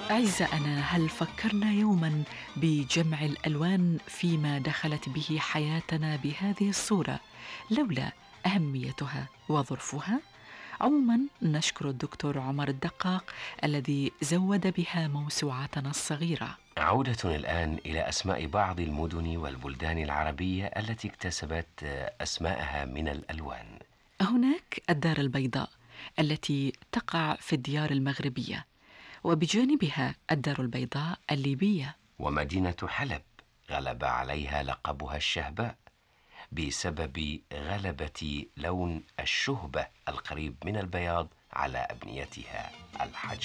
أعزائنا، هل فكرنا يوما بجمع الألوان فيما دخلت به حياتنا بهذه الصورة لولا أهميتها وظرفها؟ عموما نشكر الدكتور عمر الدقاق الذي زود بها موسوعتنا الصغيرة. عودة الآن إلى أسماء بعض المدن والبلدان العربية التي اكتسبت أسماءها من الألوان. هناك الدار البيضاء التي تقع في الديار المغربية، وبجانبها الدار البيضاء الليبية. ومدينة حلب غلب عليها لقبها الشهباء بسبب غلبة لون الشهبة القريب من البياض على أبنيتها الحجر.